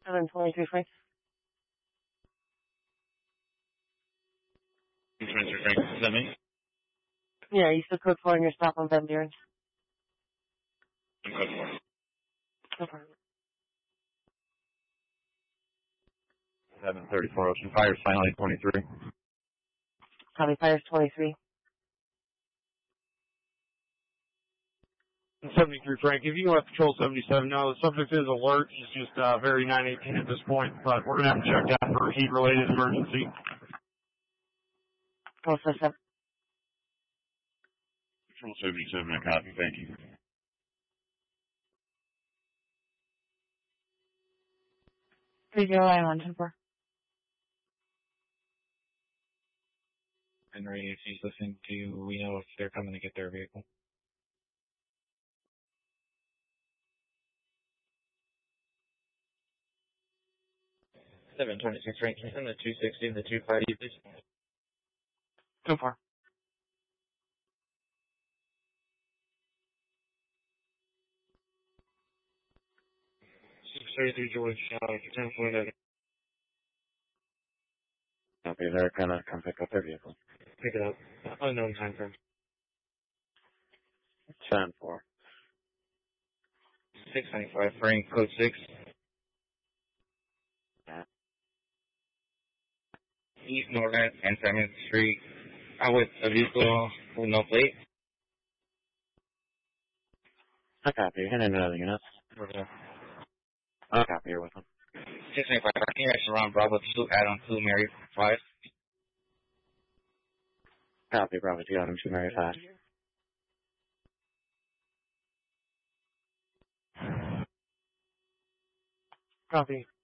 723 Frank. 723 Frank, is that me? Yeah, you still code 4 on your stop on Van Buren. I'm code 4. No problem. 734 Ocean Fires, finally 23. Copy, Fires 23. 73 Frank, if you can let Patrol 77 know, the subject is alert. He's just very 918 at this point, but we're going to have to check down for a heat-related emergency. Patrol 77. Patrol 77, I copy, thank you. Line 124. Henry, if he's listening to you, we know if they're coming to get their vehicle. 726 Frank, can you send the 260 and the 250, please? Go for 633 George, 10-4. Copy, they're gonna come pick up their vehicle. Pick it up. Unknown time frame. 10-4. 695 Frank, code 6. Yeah. East Northern and 7th Street. With a vehicle with no plate. I copy, and in another unit. Okay. I copy, you're with them. 695 Frank, actually around Bravo 2, add-on 2, Mary 5. Copy, Bravo 2, Adam 2, Mary 5. Copy.